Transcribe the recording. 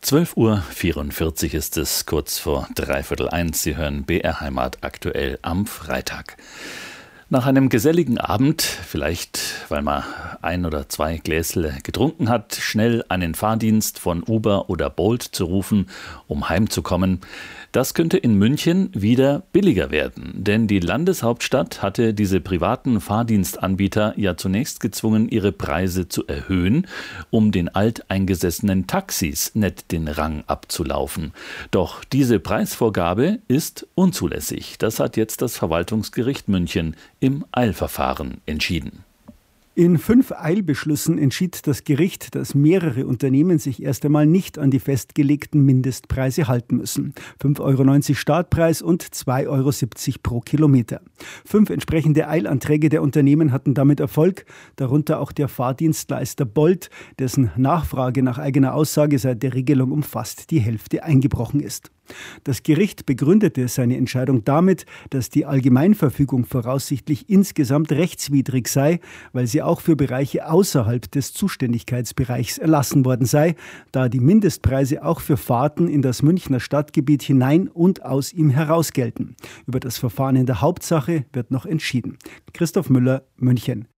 12:44 Uhr ist es, kurz vor 1:15. Sie hören BR Heimat aktuell am Freitag. Nach einem geselligen Abend, vielleicht weil man 1 oder 2 Gläsle getrunken hat, schnell einen Fahrdienst von Uber oder Bolt zu rufen, um heimzukommen, das könnte in München wieder billiger werden. Denn die Landeshauptstadt hatte diese privaten Fahrdienstanbieter ja zunächst gezwungen, ihre Preise zu erhöhen, um den alteingesessenen Taxis nicht den Rang abzulaufen. Doch diese Preisvorgabe ist unzulässig. Das hat jetzt das Verwaltungsgericht München im Eilverfahren entschieden. In 5 Eilbeschlüssen entschied das Gericht, dass mehrere Unternehmen sich erst einmal nicht an die festgelegten Mindestpreise halten müssen. 5,90 € Startpreis und 2,70 € pro Kilometer. 5 entsprechende Eilanträge der Unternehmen hatten damit Erfolg, darunter auch der Fahrdienstleister Bolt, dessen Nachfrage nach eigener Aussage seit der Regelung um fast die Hälfte eingebrochen ist. Das Gericht begründete seine Entscheidung damit, dass die Allgemeinverfügung voraussichtlich insgesamt rechtswidrig sei, weil sie auch für Bereiche außerhalb des Zuständigkeitsbereichs erlassen worden sei, da die Mindestpreise auch für Fahrten in das Münchner Stadtgebiet hinein und aus ihm heraus gelten. Über das Verfahren in der Hauptsache wird noch entschieden. Christoph Müller, München.